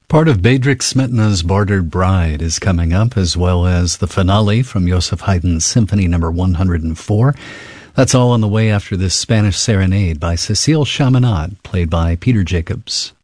Part of Bedřich Smetana's Bartered Bride is coming up, as well as the finale from Joseph Haydn's Symphony No. 104. That's all on the way after this Spanish serenade by Cecile Chaminade, played by Peter Jacobs.